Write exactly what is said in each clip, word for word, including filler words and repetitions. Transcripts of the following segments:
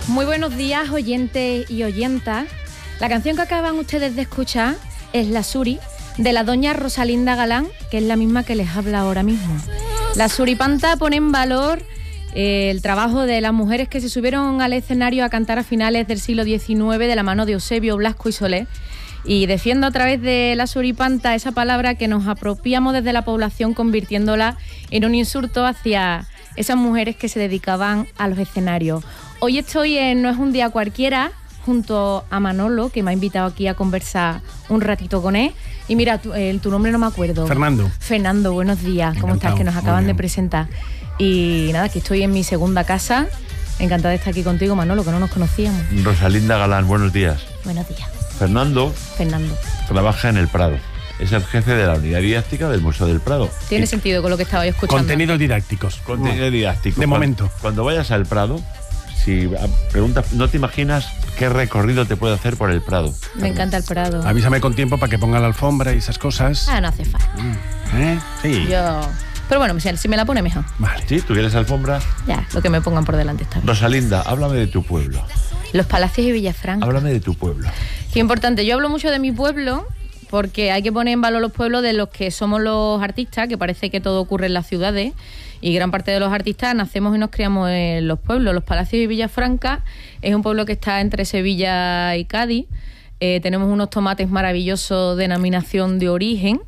Muy buenos días, oyentes y oyentas. La canción que acaban ustedes de escuchar es La Suri, de la doña Rosalinda Galán, que es la misma que les habla ahora mismo. La Suripanta pone en valor eh, el trabajo de las mujeres que se subieron al escenario a cantar a finales del siglo diecinueve de la mano de Eusebio, Blasco y Solé, y defiendo a través de la Suripanta esa palabra que nos apropiamos desde la población, convirtiéndola en un insulto hacia esas mujeres que se dedicaban a los escenarios. Hoy estoy en No es un día cualquiera, junto a Manolo, que me ha invitado aquí a conversar un ratito con él. Y mira, tu, eh, tu nombre no me acuerdo. Fernando. Fernando, buenos días. ¿Cómo estás? Que nos acaban de presentar. Y nada, aquí estoy en mi segunda casa. Encantada de estar aquí contigo, Manolo, que no nos conocíamos. Rosalinda Galán, buenos días. Buenos días. Fernando. Fernando. Trabaja en el Prado. Es el jefe de la unidad didáctica del Museo del Prado. Tiene y sentido con lo que estaba yo escuchando. Contenidos didácticos. Contenido didáctico. De cuando, momento. Cuando vayas al Prado, si preguntas, no te imaginas qué recorrido te puede hacer por el Prado. Me encanta el Prado. Avísame con tiempo para que ponga la alfombra y esas cosas. Ah, no hace falta. ¿Eh? Sí. Yo... Pero bueno, si me la pone mejor. Vale. ¿Sí? ¿Tú quieres alfombra? Ya, lo que me pongan por delante está bien. Rosalinda, háblame de tu pueblo. Los Palacios y Villafranca. Háblame de tu pueblo. Qué importante. Yo hablo mucho de mi pueblo porque hay que poner en valor los pueblos de los que somos los artistas, que parece que todo ocurre en las ciudades, y gran parte de los artistas nacemos y nos criamos en los pueblos. Los Palacios y Villafranca es un pueblo que está entre Sevilla y Cádiz. Eh, tenemos unos tomates maravillosos de denominación de origen.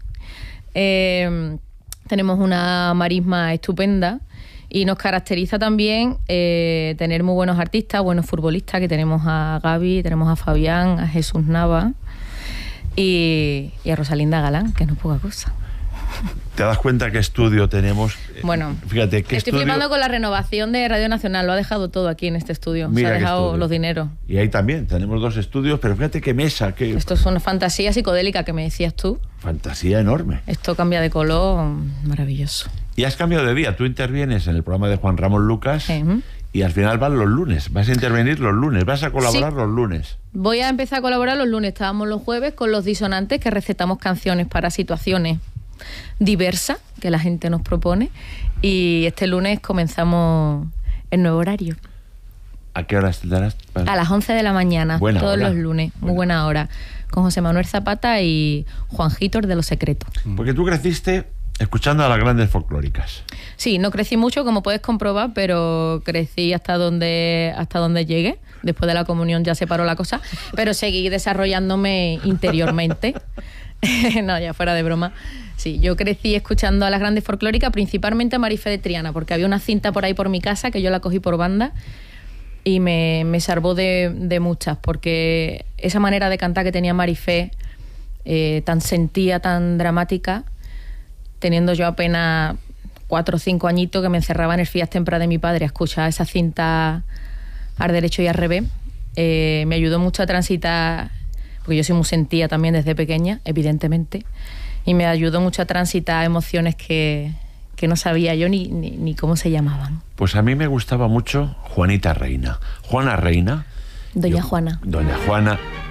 Eh, tenemos una marisma estupenda. Y nos caracteriza también eh, tener muy buenos artistas, buenos futbolistas, que tenemos a Gaby, tenemos a Fabián, a Jesús Nava y, y a Rosalinda Galán, que no es poca cosa. ¿Te das cuenta qué estudio tenemos? Bueno, fíjate qué estoy estudio... flipando con la renovación de Radio Nacional. Lo ha dejado todo aquí en este estudio. Mira, se ha dejado estudio. Los dineros. Y ahí también tenemos dos estudios, pero fíjate qué mesa, qué... Esto es una fantasía psicodélica que me decías tú. Fantasía enorme. Esto cambia de color, maravilloso. Y has cambiado de día. Tú intervienes en el programa de Juan Ramón Lucas Uh-huh. y al final van los lunes. Vas a intervenir los lunes, vas a colaborar Sí. los lunes. Voy a empezar a colaborar los lunes. Estábamos los jueves con los disonantes, que recetamos canciones para situaciones diversas que la gente nos propone. Y este lunes comenzamos el nuevo horario. ¿A qué hora estarás? A las once de la mañana, Buena todos hora. los lunes. Muy buena hora. Con José Manuel Zapata y Juanjito de Los Secretos. Porque tú creciste escuchando a las grandes folclóricas. Sí, no crecí mucho, como puedes comprobar, pero crecí hasta donde, hasta donde llegué. Después de la comunión ya se paró la cosa, pero seguí desarrollándome interiormente. No, ya fuera de broma. Sí, yo crecí escuchando a las grandes folclóricas, principalmente a Marifé de Triana, porque había una cinta por ahí por mi casa que yo la cogí por banda y me, me salvó de, de muchas, porque esa manera de cantar que tenía Marifé, eh, tan sentida, tan dramática, teniendo yo apenas cuatro o cinco añitos, que me encerraba en el Fiat Tempra de mi padre a escuchar esa cinta al derecho y al revés, eh, me ayudó mucho a transitar, porque yo soy muy sentida también desde pequeña, evidentemente, y me ayudó mucho a transitar emociones que, que no sabía yo ni, ni, ni cómo se llamaban. Pues a mí me gustaba mucho Juanita Reina. Juana Reina. Doña yo, Juana. Doña Juana.